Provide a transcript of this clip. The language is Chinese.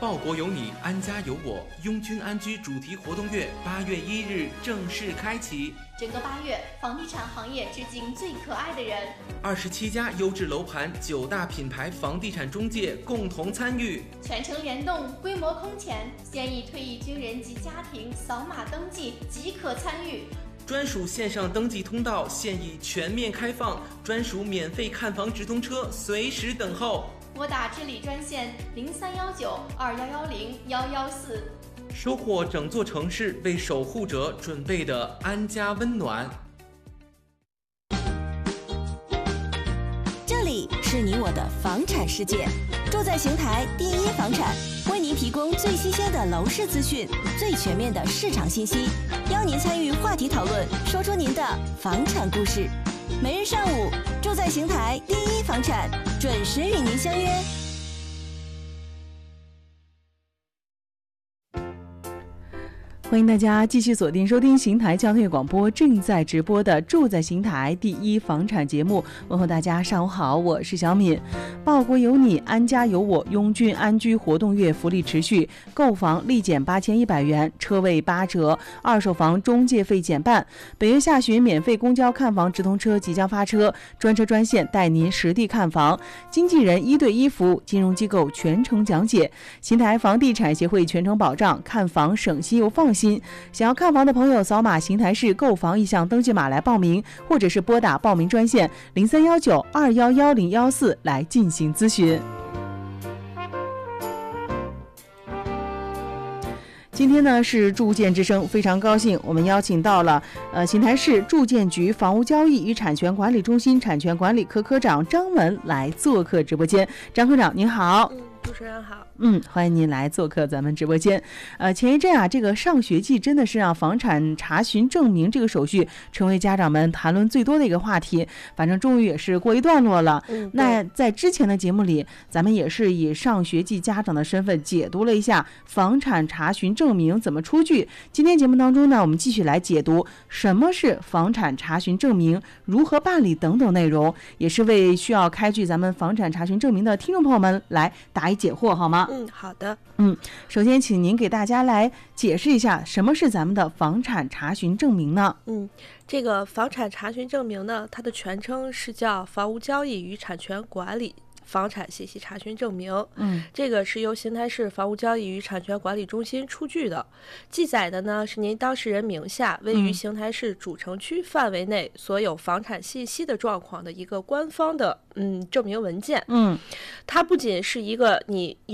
报国有你，安家有我，拥军安居主题活动月8月1日正式开启。 整个8月，房地产行业致敬最可爱的人 ，27家优质楼盘，9大品牌房地产中介共同参与， 全程联动，规模空前，现役退役军人及家庭扫码登记即可参与。 专属线上登记通道现已全面开放，专属免费看房直通车随时等候。 拨打治理专线031921101114， 收获整座城市为守护者准备的安家温暖。 这里是你我的房产世界，住在邢台第一房产，为您提供最新鲜的楼市资讯，最全面的市场信息，邀您参与话题讨论，说出您的房产故事。每日上午，住在邢台第一房产，准时与您相约。 欢迎大家继续锁定收听邢台交通广播正在直播的住在邢台第一房产节目。问候大家上午好，我是小敏。报国有你，安家有我，拥军安居活动月福利持续，购房立减8100元，车位8折，二手房中介费减半。本月下旬免费公交看房直通车即将发车，专车专线带您实地看房，经纪人1对1服务，金融机构全程讲解。邢台房地产协会全程保障，看房省心又放心。想要看房的朋友，扫码邢台市购房意向登记码来报名，或者是拨打报名专线0319211014来进行咨询。今天呢是住建之声，非常高兴我们邀请到了邢台市住建局房屋交易与产权管理中心产权管理科科长张文来做客直播间。张科长您好。 主持人好。 欢迎您来做客咱们直播间。前一阵啊，这个上学季真的是让房产查询证明这个手续成为家长们谈论最多的一个话题。反正终于也是过一段落了。那在之前的节目里，咱们也是以上学季家长的身份解读了一下房产查询证明怎么出具。今天节目当中呢，我们继续来解读什么是房产查询证明，如何办理等等内容，也是为需要开具咱们房产查询证明的听众朋友们来答疑解惑，好吗？ 好的。 首先请您给大家来解释一下什么是咱们的房产查询证明呢？ 这个房产查询证明呢，它的全称是叫房屋交易与产权管理房产信息查询证明。这个是由邢台市房屋交易与产权管理中心出具的，记载的呢是您当事人名下位于邢台市主城区范围内所有房产信息的状况的一个官方的证明文件。它不仅是一个你